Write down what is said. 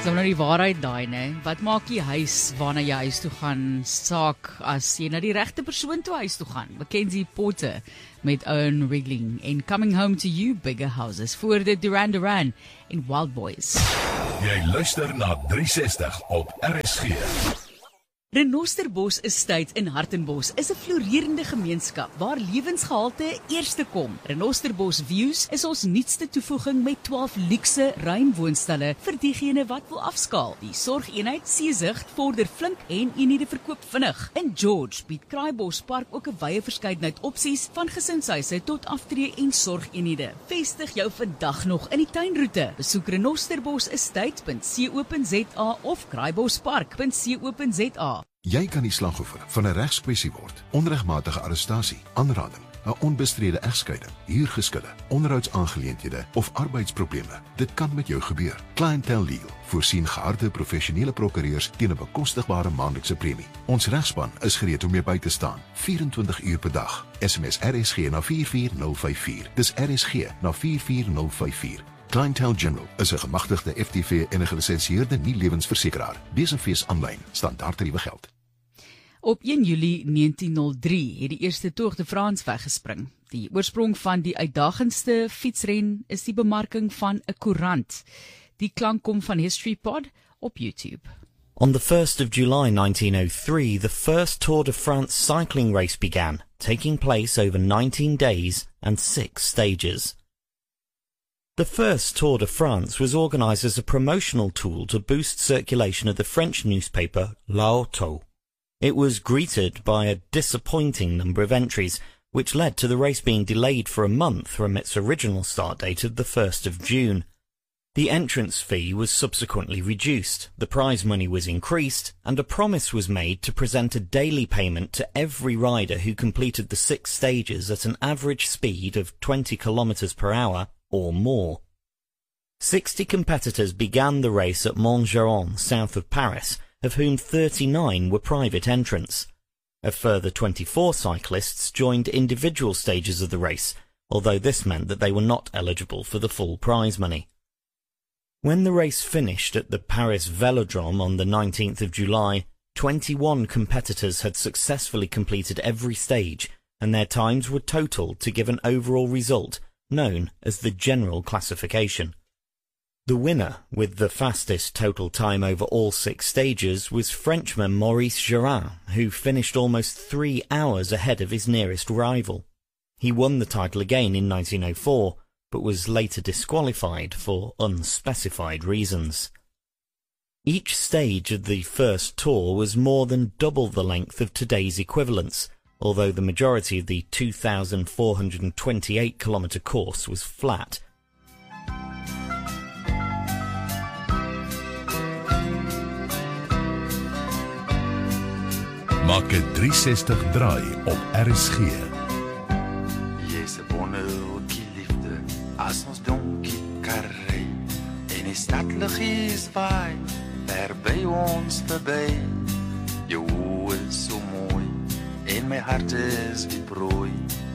Dis nou die waarheid daai, né? Wat maak die huis waarna jy huis toe gaan saak as jy na die regte persoon toe huis toe gaan? Mackenzie Porter met Owen Wriggling en Coming Home to You, Bigger Houses, voor dit Duran Duran en Wild Boys. Jy luister na 360 op RSG. Renosterbos Estate in Hartenbos is 'n floreerende gemeenskap waar lewensgehalte eerste kom. Renosterbos Views is ons nuutste toevoeging met 12 luukse ruim woonstelle vir diegene wat wil afskaal. Die sorgeenheid Seezicht vorder flink en eenhede verkoop vinnig. In George bied Kraaibos Park ook 'n wye verskeidenheid opsies van gesinshuise tot aftree en sorgeenhede. Vestig jou vandag nog in die tuinroete. Besoek renosterbosestate.co.za of kraaibospark.co.za. Jy kan die slagoffer van 'n regskwessie word. Onregmatige arrestasie, aanrading, 'n onbestrede egskeiding, huurgeskille, onderhoudsaangeleenthede of arbeidsprobleme. Dit kan met jou gebeur. Clientele Legal voorsien geharde professionele prokureurs teen 'n bekostigbare maandelikse premie. Ons regspan is gereed om jou by te staan, 24 uur per dag. SMS RSG na 44054. Dis RSG na 44054. Clientele General is 'n gemagtigde FTV en 'n gelisensieerde nie-lewensversekeraar. Wees en fees aanlyn, standaard tariewe geld. Op 1 Julie 1903 het die eerste Tour de France weggespring. Die oorsprong van die uitdagendste fietsren is die bemarking van 'n koerant. Die klank kom van History Pod op YouTube. On the 1st of July 1903, the first Tour de France cycling race began, taking place over 19 days and 6 stages. The first Tour de France was organised as a promotional tool to boost circulation of the French newspaper L'Auto. It was greeted by a disappointing number of entries, which led to the race being delayed for a month from its original start date of the 1st of June. The entrance fee was subsequently reduced, the prize money was increased, and a promise was made to present a daily payment to every rider who completed the 6 stages at an average speed of 20 kilometers per hour or more. 60 competitors began the race at Montgeron, south of Paris, of whom 39 were private entrants. A further 24 cyclists joined individual stages of the race, although this meant that they were not eligible for the full prize money. When the race finished at the Paris Velodrome on the 19th of July, 21 competitors had successfully completed every stage, and their times were totaled to give an overall result known as the general classification. The winner, with the fastest total time over all 6 stages, was Frenchman Maurice Gérin, who finished almost 3 hours ahead of his nearest rival. He won the title again in 1904, but was later disqualified for unspecified reasons. Each stage of the first tour was more than double the length of today's equivalents, although the majority of the 2,428-kilometre course was flat. Maak 'n 360 draai op RSG. Jy's 'n wonderlike liefde, as ons donkie karry, en die stadliggies waai, ver by ons verby. Jou oë is so mooi, en my hart is die prooi.